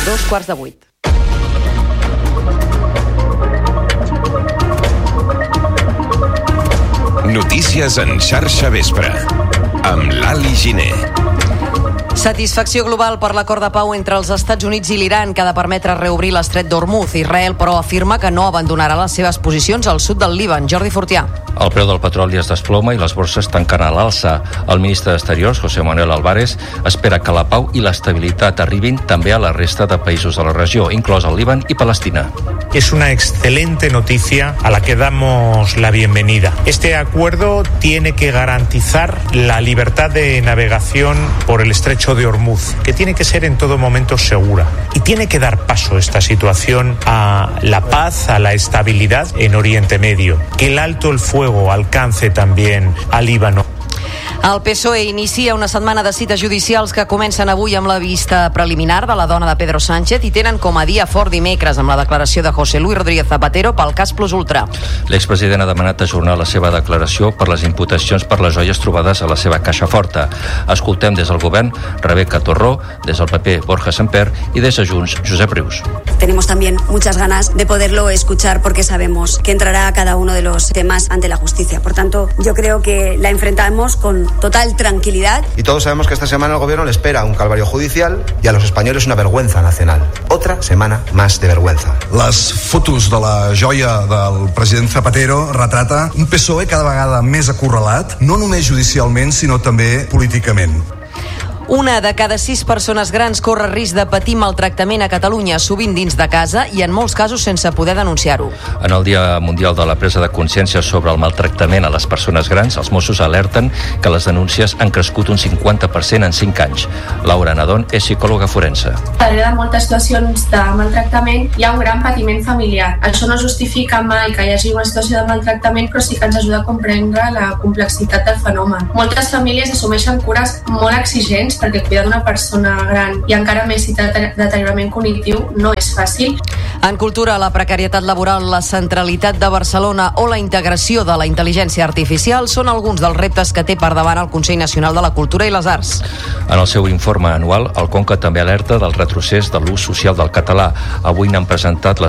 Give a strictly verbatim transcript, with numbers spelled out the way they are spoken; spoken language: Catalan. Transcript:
dos quarts de vuit. Notícies en xarxa vespre, amb l'Ali Giner. Satisfacció global per l'acord de pau entre els Estats Units i l'Iran que ha de permetre reobrir l'estret d'Hormuz. Israel, però, afirma que no abandonarà les seves posicions al sud del Líban. Jordi Fortià. El preu del petroli es desploma i les borses tanquen a l'alça. El ministre d'Exteriors, José Manuel Álvarez, espera que la pau i l'estabilitat arribin també a la resta de països de la regió, inclòs el Líban i Palestina. Es una excelente noticia a la que damos la bienvenida. Este acuerdo tiene que garantizar la libertad de navegación por el estrecho de Hormuz, que tiene que ser en todo momento segura. Y tiene que dar paso esta situación a la paz, a la estabilidad en Oriente Medio. Que el alto el fuego alcance también al Líbano. El P S O E inicia una setmana de cites judicials que comencen avui amb la vista preliminar de la dona de Pedro Sánchez i tenen com a dia fort dimecres amb la declaració de José Luis Rodríguez Zapatero pel cas Plus Ultra. L'expresident ha demanat ajornar la seva declaració per les imputacions per les joies trobades a la seva caixa forta. Escoltem des del govern Rebeca Torró, des del P P Borja Semper i des de Junts Josep Rius. Tenemos también muchas ganas de poderlo escuchar porque sabemos que entrará cada uno de los temas ante la justicia. Por tanto, yo creo que la enfrentamos con total tranquilidad. Y todos sabemos que esta semana al gobierno le espera un calvario judicial y a los españoles una vergüenza nacional. Otra semana más de vergüenza. Les fotos de la joia del president Zapatero retrata un P S O E cada vegada més acorralat, no només judicialment, sinó també políticament. Una de cada sis persones grans corre risc de patir maltractament a Catalunya, sovint dins de casa i en molts casos sense poder denunciar-ho. En el Dia Mundial de la Presa de Consciència sobre el maltractament a les persones grans, els Mossos alerten que les denúncies han crescut un cinquanta per cent en cinc anys. Laura Nadón és psicòloga forense. Darrere de moltes situacions de maltractament hi ha un gran patiment familiar. Això no justifica mai que hi hagi una situació de maltractament, però sí que ens ajuda a comprendre la complexitat del fenomen. Moltes famílies assumeixen cures molt exigents perquè cuidar d'una persona gran i encara més si té deteriorament cognitiu no és fàcil. En cultura, la precarietat laboral, la centralitat de Barcelona o la integració de la intel·ligència artificial són alguns dels reptes que té per davant el Consell Nacional de la Cultura i les Arts. En el seu informe anual, el Conca també alerta del retrocés de l'ús social del català. Avui n'han presentat les